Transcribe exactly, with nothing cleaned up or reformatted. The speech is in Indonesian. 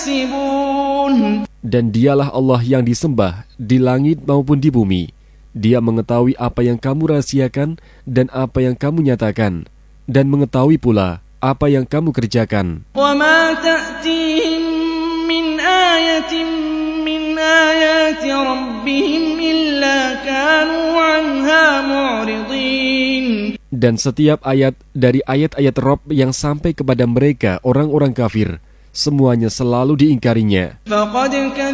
Dan dialah Allah yang disembah di langit maupun di bumi. Dia mengetahui apa yang kamu rahasiakan dan apa yang kamu nyatakan, dan mengetahui pula apa yang kamu kerjakan. Dan setiap ayat dari ayat-ayat Rabb yang sampai kepada mereka orang-orang kafir, semuanya selalu diingkarinya.